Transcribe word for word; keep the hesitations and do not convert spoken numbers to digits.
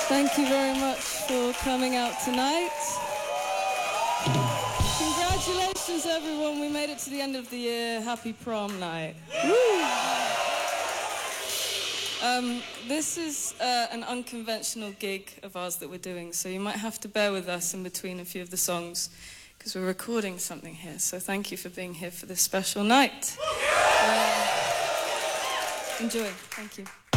Thank you very much for coming out tonight. Congratulations, everyone. We made it to the end of the year. Happy prom night. Woo! Um, this is uh, an unconventional gig of ours that we're doing, so you might have to bear with us in between a few of the songs, because we're recording something here. So thank you for being here for this special night. Uh, enjoy. Thank you.